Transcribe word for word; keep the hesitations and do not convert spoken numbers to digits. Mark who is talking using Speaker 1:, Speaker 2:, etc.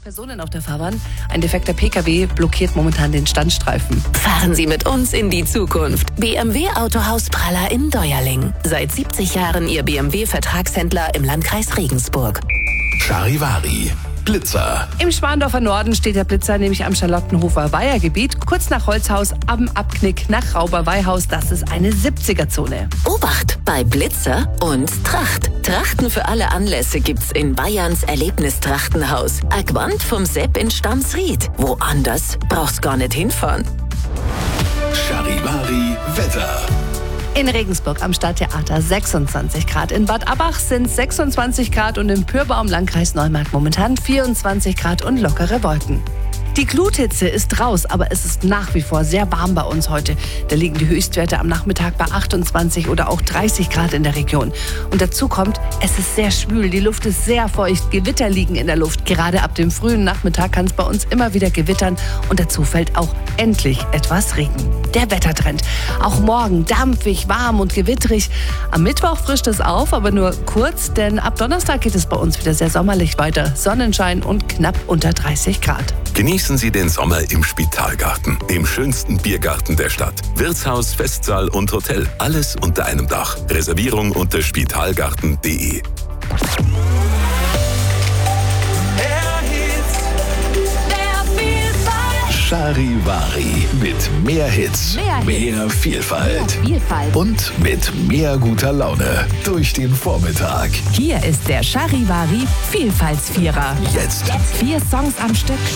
Speaker 1: Personen auf der Fahrbahn. Ein defekter P K W blockiert momentan den Standstreifen.
Speaker 2: Fahren Sie mit uns in die Zukunft. B M W Autohaus Praller in Deuerling. Seit siebzig Jahren Ihr B M W-Vertragshändler im Landkreis Regensburg.
Speaker 3: Charivari. Blitzer.
Speaker 1: Im Schwandorfer Norden steht der Blitzer nämlich am Charlottenhofer Weihergebiet, kurz nach Holzhaus, am Abknick nach Rauber-Weihhaus. Das ist eine siebziger-Zone.
Speaker 2: Obacht bei Blitzer und Tracht. Trachten für alle Anlässe gibt's in Bayerns Erlebnistrachtenhaus. Agwand vom Sepp in Stamsried. Woanders brauchst gar nicht hinfahren.
Speaker 3: Charivari Wetter.
Speaker 1: In Regensburg am Stadttheater sechsundzwanzig Grad. In Bad Abach sind sechsundzwanzig Grad und im Pyrbaum, Landkreis Neumarkt, momentan vierundzwanzig Grad und lockere Wolken. Die Gluthitze ist raus, aber es ist nach wie vor sehr warm bei uns heute. Da liegen die Höchstwerte am Nachmittag bei achtundzwanzig oder auch dreißig Grad in der Region. Und dazu kommt, es ist sehr schwül, die Luft ist sehr feucht, Gewitter liegen in der Luft. Gerade ab dem frühen Nachmittag kann es bei uns immer wieder gewittern und dazu fällt auch endlich etwas Regen. Der Wettertrend. Auch morgen dampfig, warm und gewitterig. Am Mittwoch frischt es auf, aber nur kurz, denn ab Donnerstag geht es bei uns wieder sehr sommerlich weiter. Sonnenschein und knapp unter dreißig Grad.
Speaker 3: Genießen Sie den Sommer im Spitalgarten, dem schönsten Biergarten der Stadt. Wirtshaus, Festsaal und Hotel, alles unter einem Dach. Reservierung unter spitalgarten punkt de. Charivari mit mehr Hits,
Speaker 1: Mehr
Speaker 3: mehr,
Speaker 1: Hits.
Speaker 3: Vielfalt.
Speaker 1: Mehr Vielfalt.
Speaker 3: Und mit mehr guter Laune durch den Vormittag.
Speaker 4: Hier ist der Charivari Vielfaltsvierer.
Speaker 3: Jetzt.
Speaker 4: Vier Songs am Stück,